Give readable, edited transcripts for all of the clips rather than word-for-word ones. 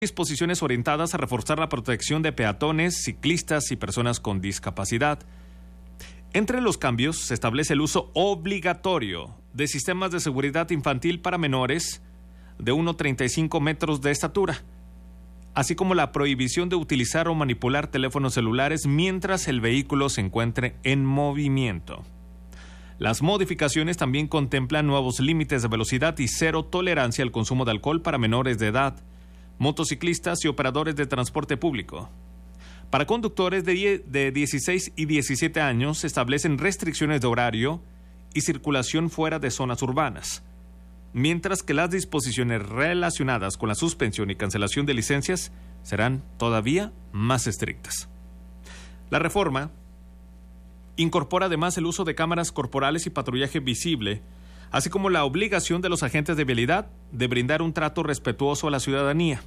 Disposiciones orientadas a reforzar la protección de peatones, ciclistas y personas con discapacidad. Entre los cambios se establece el uso obligatorio de sistemas de seguridad infantil para menores de 1,35 metros de estatura, así como la prohibición de utilizar o manipular teléfonos celulares mientras el vehículo se encuentre en movimiento. Las modificaciones también contemplan nuevos límites de velocidad y cero tolerancia al consumo de alcohol para menores de edad, motociclistas y operadores de transporte público. Para conductores de 16 y 17 años se establecen restricciones de horario y circulación fuera de zonas urbanas, mientras que las disposiciones relacionadas con la suspensión y cancelación de licencias serán todavía más estrictas. La reforma incorpora además el uso de cámaras corporales y patrullaje visible, así como la obligación de los agentes de vialidad de brindar un trato respetuoso a la ciudadanía.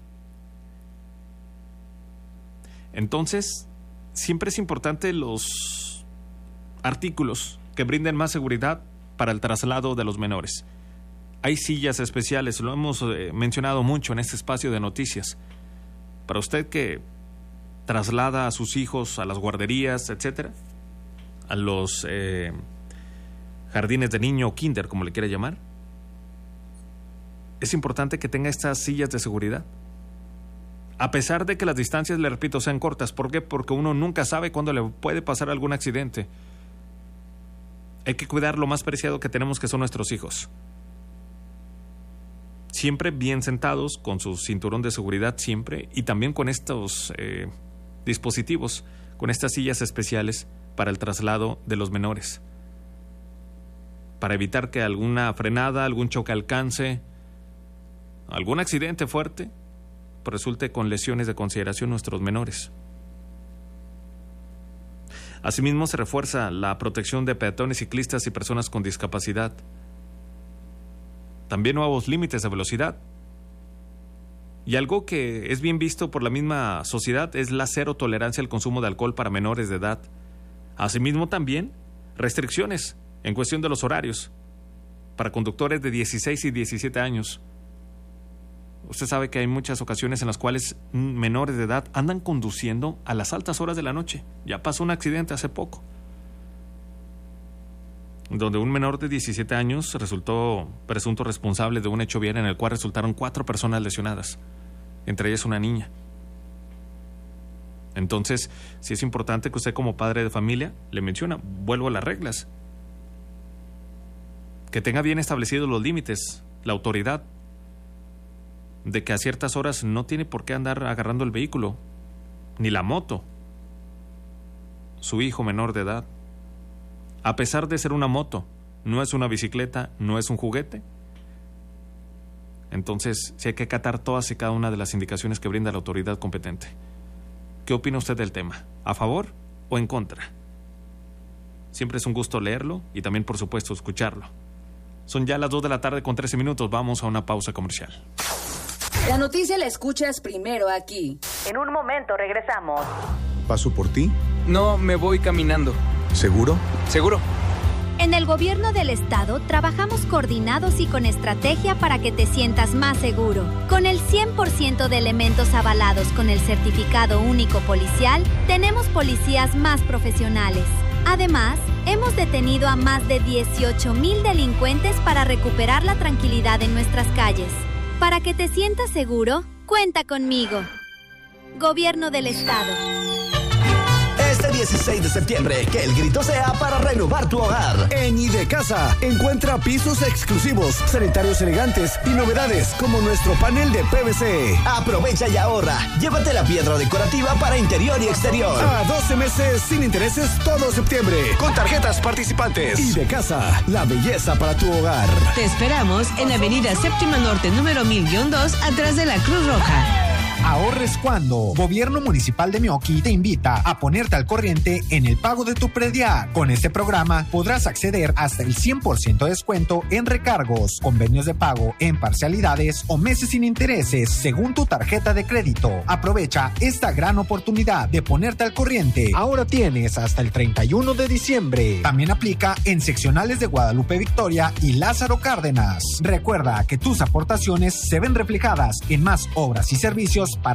Entonces, siempre es importante los artículos que brinden más seguridad para el traslado de los menores. Hay sillas especiales, lo hemos mencionado mucho en este espacio de noticias. Para usted que traslada a sus hijos a las guarderías, etcétera, a los jardines de niño o kinder, como le quiera llamar, es importante que tenga estas sillas de seguridad. A pesar de que las distancias, le repito, sean cortas. ¿Por qué? Porque uno nunca sabe cuándo le puede pasar algún accidente. Hay que cuidar lo más preciado que tenemos, que son nuestros hijos. Siempre bien sentados, con su cinturón de seguridad siempre, y también con estos dispositivos, con estas sillas especiales para el traslado de los menores, para evitar que alguna frenada, algún choque alcance, algún accidente fuerte resulte con lesiones de consideración nuestros menores. Asimismo, se refuerza la protección de peatones, ciclistas y personas con discapacidad. También nuevos límites de velocidad. Y algo que es bien visto por la misma sociedad es la cero tolerancia al consumo de alcohol para menores de edad. Asimismo, también restricciones en cuestión de los horarios para conductores de 16 y 17 años. Usted sabe que hay muchas ocasiones en las cuales menores de edad andan conduciendo a las altas horas de la noche. Ya pasó un accidente hace poco, donde un menor de 17 años resultó presunto responsable de un hecho vial en el cual resultaron 4 personas lesionadas, entre ellas una niña. Entonces, sí es importante que usted, como padre de familia, le menciona, vuelvo a las reglas, que tenga bien establecidos los límites, la autoridad, de que a ciertas horas no tiene por qué andar agarrando el vehículo, ni la moto, su hijo menor de edad. A pesar de ser una moto, no es una bicicleta, no es un juguete. Entonces, sí hay que acatar todas y cada una de las indicaciones que brinda la autoridad competente. ¿Qué opina usted del tema? ¿A favor o en contra? Siempre es un gusto leerlo y también, por supuesto, escucharlo. Son ya las 2:13 p.m. Vamos a una pausa comercial. La noticia la escuchas primero aquí. En un momento regresamos. ¿Paso por ti? No, me voy caminando. ¿Seguro? Seguro. En el gobierno del estado trabajamos coordinados y con estrategia para que te sientas más seguro. Con el 100% de elementos avalados con el certificado único policial, tenemos policías más profesionales. Además, hemos detenido a más de 18,000 delincuentes para recuperar la tranquilidad en nuestras calles. Para que te sientas seguro, cuenta conmigo. Gobierno del Estado. Este 16 de septiembre, que el grito sea para renovar tu hogar. En Idecasa, encuentra pisos exclusivos, sanitarios elegantes y novedades como nuestro panel de PVC. Aprovecha y ahorra. Llévate la piedra decorativa para interior y exterior. A 12 meses sin intereses todo septiembre, con tarjetas participantes. Idecasa, la belleza para tu hogar. Te esperamos en Avenida Séptima Norte, número 1000-2, atrás de la Cruz Roja. Ahorres cuando. Gobierno Municipal de Meoqui te invita a ponerte al corriente en el pago de tu predial. Con este programa podrás acceder hasta el 100% de descuento en recargos, convenios de pago en parcialidades o meses sin intereses según tu tarjeta de crédito. Aprovecha esta gran oportunidad de ponerte al corriente. Ahora tienes hasta el 31 de diciembre. También aplica en seccionales de Guadalupe Victoria y Lázaro Cárdenas. Recuerda que tus aportaciones se ven reflejadas en más obras y servicios servicios para